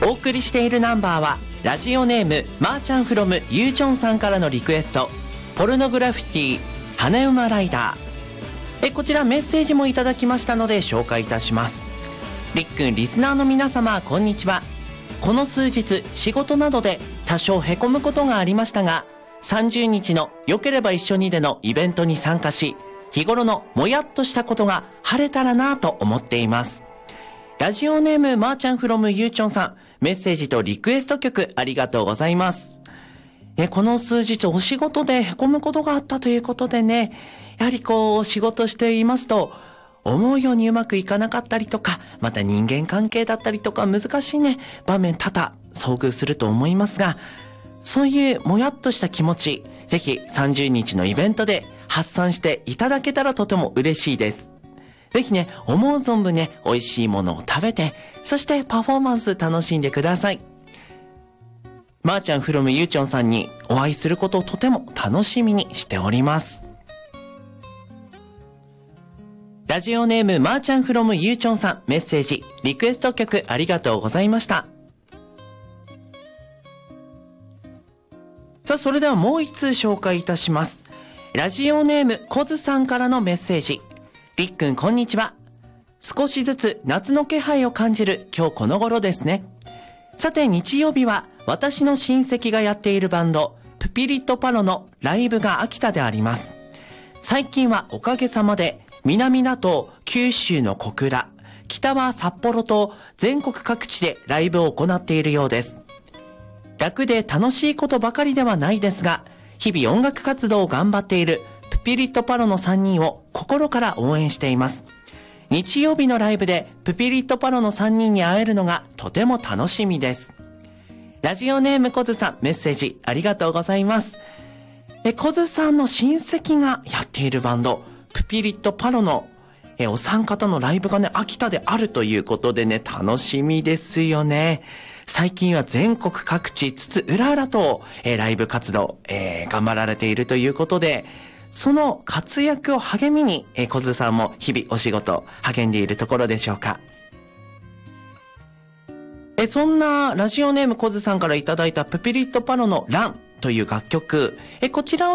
お送りしているナンバーはラジオネームマーちゃんフロムユーチョンさんからのリクエスト、ポルノグラフィティ羽馬ライダー。こちらメッセージもいただきましたので紹介いたします。りっくん、リスナーの皆様、こんにちは。この数日仕事などで多少へこむことがありましたが、30日の良ければ一緒にでのイベントに参加し、日頃のもやっとしたことが晴れたらなと思っています。ラジオネームマーちゃんフロムユーチョンさん、メッセージとリクエスト曲ありがとうございます。この数日お仕事でへこむことがあったということでね、やはり仕事していますと思うようにうまくいかなかったりとか、また人間関係だったりとか難しいね場面多々遭遇すると思いますが、そういうもやっとした気持ち、ぜひ30日のイベントで発散していただけたらとても嬉しいです。ぜひね、思う存分ね、美味しいものを食べて、そしてパフォーマンス楽しんでください。マーちゃんフロムユーチョンさんにお会いすることをとても楽しみにしております。ラジオネームマーちゃんフロムユーチョンさん、メッセージ、リクエスト曲ありがとうございました。さあ、それではもう一通紹介いたします。ラジオネームコズさんからのメッセージ。りっくん、こんにちは。少しずつ夏の気配を感じる今日この頃ですね。さて、日曜日は私の親戚がやっているバンドプピリットパロのライブが秋田であります。最近はおかげさまで南だと九州の小倉、北は札幌と全国各地でライブを行っているようです。楽で楽しいことばかりではないですが、日々音楽活動を頑張っているプピリットパロの3人を心から応援しています。日曜日のライブでプピリットパロの3人に会えるのがとても楽しみです。ラジオネームコズさん、メッセージありがとうございます。コズさんの親戚がやっているバンドプピリットパロのお三方のライブがね、秋田であるということでね、楽しみですよね。最近は全国各地つつ裏々と、ライブ活動、頑張られているということで、その活躍を励みに、コズさんも日々お仕事励んでいるところでしょうか。そんなラジオネームコズさんからいただいたプピリットパロのランという楽曲、こちらを